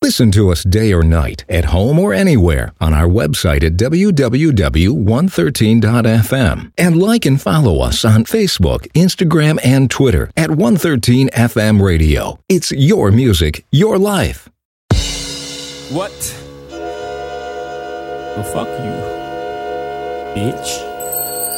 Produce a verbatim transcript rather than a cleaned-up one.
Listen to us day or night, at home or anywhere, on our website at w w w dot one thirteen dot f m. And like and follow us on Facebook, Instagram, and Twitter at one thirteen F M Radio. It's your music, your life. What? Well, fuck you, bitch.